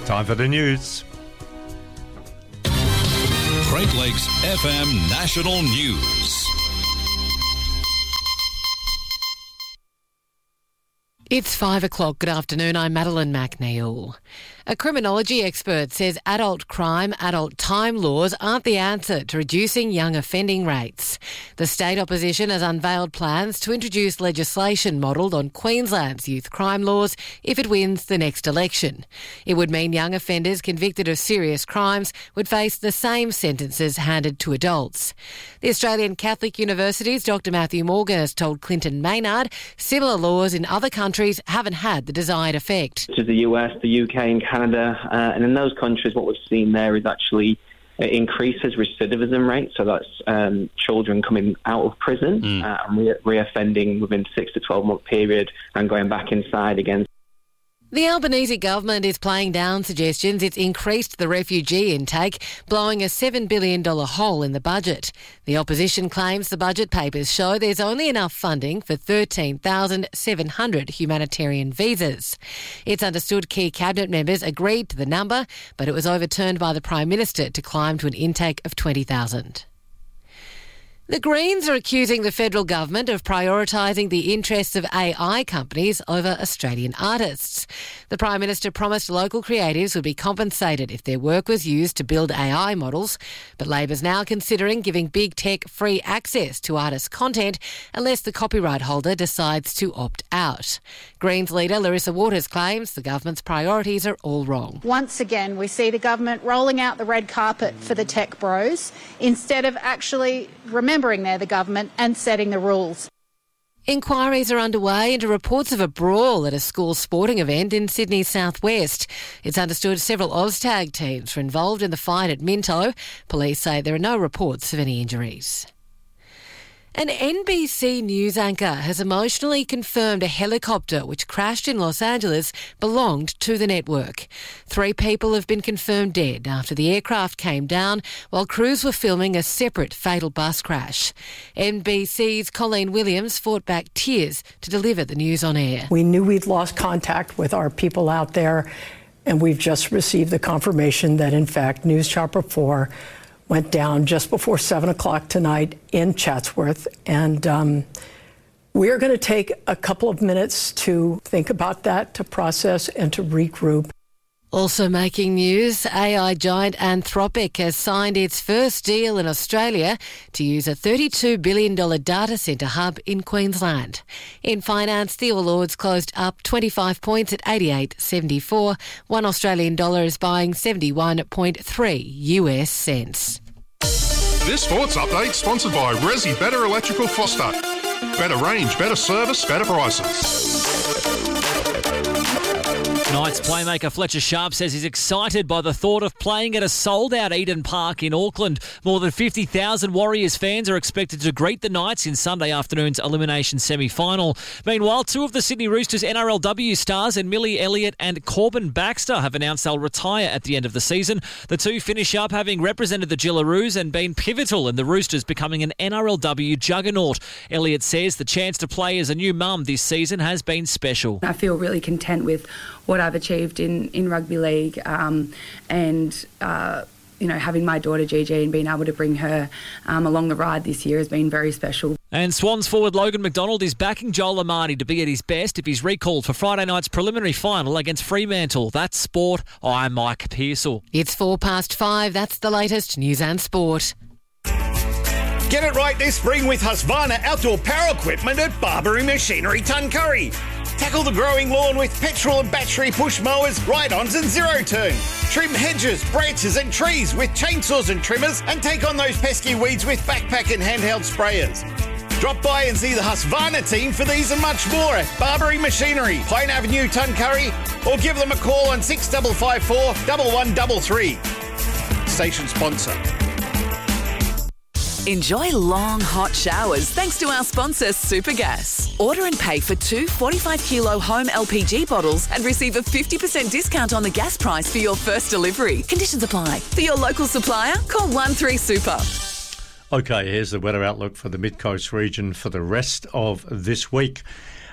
Time for the news. Great Lakes FM National News. It's 5 o'clock. Good afternoon. I'm Madeline McNeil. A criminology expert says adult crime, adult time laws aren't the answer to reducing young offending rates. The state opposition has unveiled plans to introduce legislation modelled on Queensland's youth crime laws if it wins the next election. It would mean young offenders convicted of serious crimes would face the same sentences handed to adults. The Australian Catholic University's Dr Matthew Morgan has told Clinton Maynard similar laws in other countries haven't had the desired effect. Such as the US, the UK and Canada, and in those countries what we've seen there is actually increases recidivism rate, so that's children coming out of prison and reoffending within 6 to 12 month period and going back inside again. The Albanese government is playing down suggestions it's increased the refugee intake, blowing a $7 billion hole in the budget. The opposition claims the budget papers show there's only enough funding for 13,700 humanitarian visas. It's understood key cabinet members agreed to the number, but it was overturned by the Prime Minister to climb to an intake of 20,000. The Greens are accusing the federal government of prioritising the interests of AI companies over Australian artists. The Prime Minister promised local creatives would be compensated if their work was used to build AI models, but Labor's now considering giving big tech free access to artists' content unless the copyright holder decides to opt out. Greens leader Larissa Waters claims the government's priorities are all wrong. Once again, we see the government rolling out the red carpet for the tech bros instead of actually remembering they're the government and setting the rules. Inquiries are underway into reports of a brawl at a school sporting event in Sydney's southwest. It's understood several Oztag teams were involved in the fight at Minto. Police say there are no reports of any injuries. An NBC News anchor has emotionally confirmed a helicopter which crashed in Los Angeles belonged to the network. 3 people have been confirmed dead after the aircraft came down while crews were filming a separate fatal bus crash. NBC's Colleen Williams fought back tears to deliver the news on air. We knew we'd lost contact with our people out there, and we've just received the confirmation that, in fact, News Chopper 4 went down just before 7 o'clock tonight in Chatsworth. And we are going to take a couple of minutes to think about that, to process and to regroup. Also making news, AI giant Anthropic has signed its first deal in Australia to use a $32 billion data centre hub in Queensland. In finance, the All Ords closed up 25 points at 88.74. $1 Australian dollar is buying 71.3 US cents. This sports update sponsored by Resi Better Electrical Foster. Better range, better service, better prices. Knights playmaker Fletcher Sharp says he's excited by the thought of playing at a sold-out Eden Park in Auckland. More than 50,000 Warriors fans are expected to greet the Knights in Sunday afternoon's elimination semi-final. Meanwhile, 2 of the Sydney Roosters NRLW stars and Millie Elliott and Corbin Baxter have announced they'll retire at the end of the season. The 2 finish up having represented the Gillaroos and been pivotal in the Roosters becoming an NRLW juggernaut. Elliott says the chance to play as a new mum this season has been special. I feel really content with what I've achieved in rugby league and having my daughter Gigi and being able to bring her along the ride this year has been very special. And Swans forward Logan McDonald is backing Joel Amati to be at his best if he's recalled for Friday night's preliminary final against Fremantle. That's sport. I'm Mike Pearsall. It's 5:04. That's the latest news and sport. Get it right this spring with Husqvarna outdoor power equipment at Barbary Machinery Tuncurry. Tackle the growing lawn with petrol and battery push mowers, ride-ons and zero-turn. Trim hedges, branches and trees with chainsaws and trimmers, and take on those pesky weeds with backpack and handheld sprayers. Drop by and see the Husqvarna team for these and much more at Barbary Machinery, Pine Avenue, Tuncurry, or give them a call on 6554 1133. Station sponsor. Enjoy long, hot showers thanks to our sponsor, Supergas. Order and pay for 2 45-kilo home LPG bottles and receive a 50% discount on the gas price for your first delivery. Conditions apply. For your local supplier, call 13Super. Okay, here's the weather outlook for the Mid-Coast region for the rest of this week.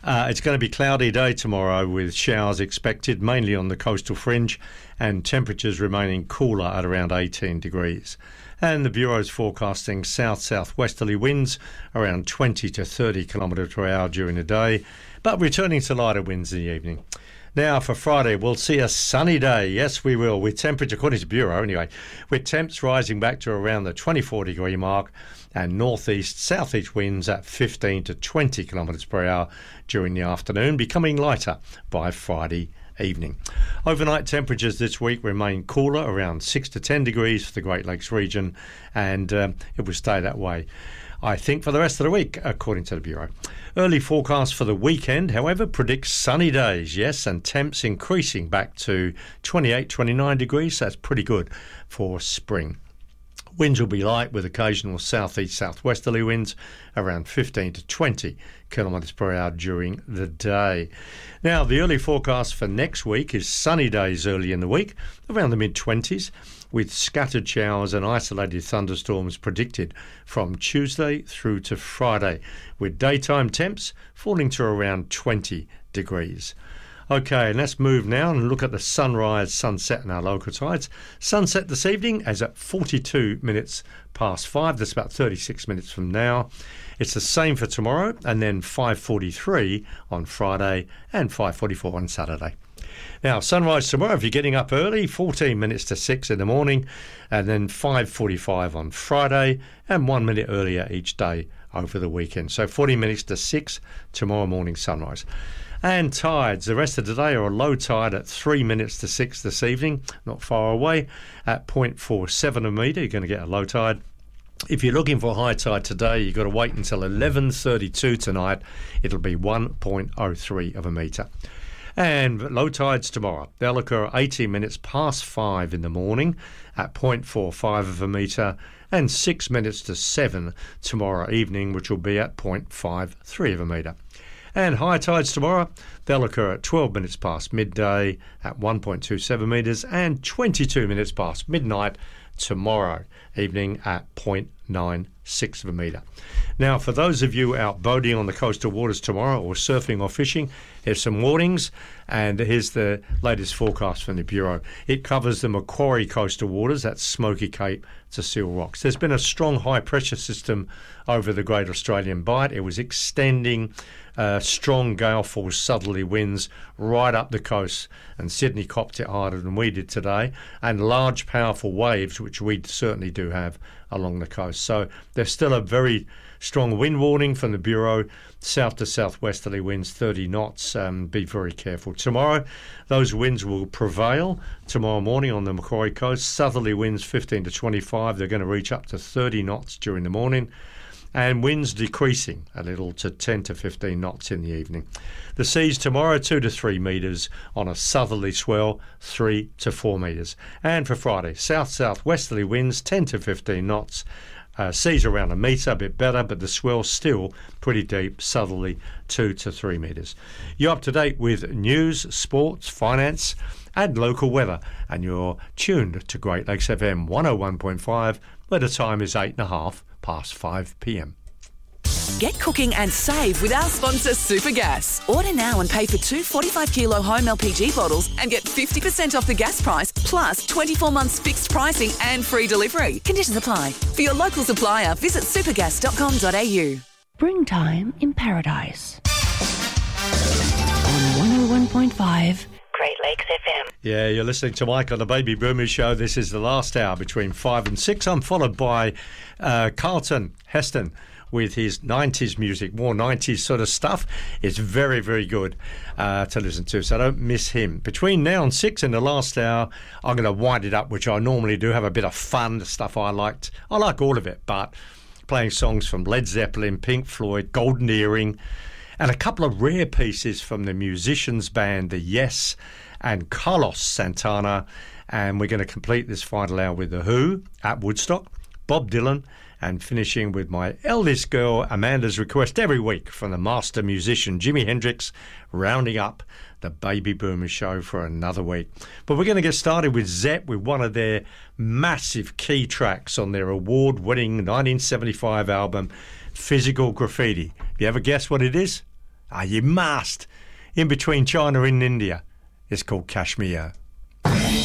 It's going to be a cloudy day tomorrow with showers expected, mainly on the coastal fringe, and temperatures remaining cooler at around 18 degrees. And the Bureau's forecasting south-southwesterly winds around 20 to 30 kilometres per hour during the day, but returning to lighter winds in the evening. Now for Friday, we'll see a sunny day. Yes, we will, with temperature, according to Bureau anyway, with temps rising back to around the 24-degree mark and northeast-southeast winds at 15 to 20 kilometres per hour during the afternoon, becoming lighter by Friday evening. Overnight temperatures this week remain cooler, around 6 to 10 degrees for the Great Lakes region, and it will stay that way, I think, for the rest of the week, according to the Bureau. Early forecast for the weekend, however, predicts sunny days, yes, and temps increasing back to 28, 29 degrees. That's pretty good for spring. Winds will be light with occasional southeast-southwesterly winds around 15 to 20 kilometres per hour during the day. Now, the early forecast for next week is sunny days early in the week, around the mid-20s, with scattered showers and isolated thunderstorms predicted from Tuesday through to Friday, with daytime temps falling to around 20 degrees. OK, let's move now and look at the sunrise, sunset and our local tides. Sunset this evening is at 42 minutes past 5. That's about 36 minutes from now. It's the same for tomorrow, and then 5:43 on Friday and 5:44 on Saturday. Now, sunrise tomorrow, if you're getting up early, 14 minutes to 6 in the morning, and then 5:45 on Friday, and 1 minute earlier each day over the weekend. So 40 minutes to 6 tomorrow morning sunrise. And tides, the rest of the day are a low tide at 3 minutes to 6 this evening, not far away, at 0.47 a metre. You're going to get a low tide. If you're looking for a high tide today, you've got to wait until 11:32 tonight. It'll be 1.03 of a metre. And low tides tomorrow, they'll occur 18 minutes past 5 in the morning at 0.45 of a metre, and 6 minutes to 7 tomorrow evening, which will be at 0.53 of a metre. And high tides tomorrow, they'll occur at 12 minutes past midday at 1.27 metres, and 22 minutes past midnight tomorrow evening at 0.96 of a metre. Now, for those of you out boating on the coastal waters tomorrow, or surfing or fishing, here's some warnings, and here's the latest forecast from the Bureau. It covers the Macquarie coastal waters, that's Smoky Cape to Seal Rocks. There's been a strong high-pressure system over the Great Australian Bight. It was extending strong gale force southerly winds right up the coast, and Sydney copped it harder than we did today, and large powerful waves, which we certainly do have along the coast. So there's still a very strong wind warning from the Bureau, south to southwesterly winds 30 knots. Be very careful. Tomorrow, those winds will prevail. Tomorrow morning on the Macquarie coast, southerly winds 15 to 25. They're going to reach up to 30 knots during the morning, and winds decreasing a little to 10 to 15 knots in the evening. The seas tomorrow, 2 to 3 metres on a southerly swell, 3 to 4 metres. And for Friday, south-southwesterly winds 10 to 15 knots. Seas around a metre, a bit better, but the swell still pretty deep, southerly 2 to 3 metres. You're up to date with news, sports, finance and local weather, and you're tuned to Great Lakes FM 101.5, where the time is 8:30 past 5 p.m. Get cooking and save with our sponsor Supergas. Order now and pay for 2 45-kilo home LPG bottles and get 50% off the gas price, plus 24 months fixed pricing and free delivery. Conditions apply. For your local supplier, visit supergas.com.au. Springtime in Paradise. On 101.5 Great Lakes FM. Yeah, you're listening to Mike on the Baby Boomers Show. This is the last hour between 5 and 6. I'm followed by Carlton Heston with his 90s music, more 90s sort of stuff. It's very, very good to listen to, so don't miss him. Between now and 6 in the last hour, I'm going to wind it up, which I normally do, have a bit of fun, the stuff I liked. I like all of it, but playing songs from Led Zeppelin, Pink Floyd, Golden Earring, and a couple of rare pieces from the musicians band The Yes and Carlos Santana. And we're going to complete this final hour with The Who at Woodstock, Bob Dylan, and finishing with my eldest girl Amanda's request every week from the master musician Jimi Hendrix, rounding up the Baby Boomer Show for another week. But we're going to get started with Zepp, with one of their massive key tracks on their award-winning 1975 album Physical Graffiti. You ever guess what it is? You must. In between China and India. It's called Kashmir.